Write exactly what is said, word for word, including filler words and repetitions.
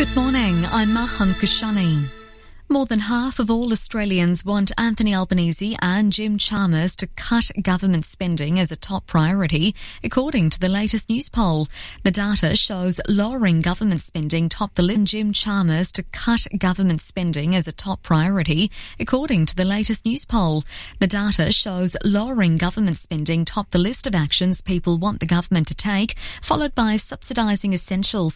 Good morning, I'm Maham Kushani. More than half of all Australians want Anthony Albanese and Jim Chalmers to cut government spending as a top priority, according to the latest news poll. The data shows lowering government spending topped the list. Jim Chalmers to cut government spending as a top priority, according to the latest news poll. The data shows lowering government spending topped the list of actions people want the government to take, followed by subsidising essentials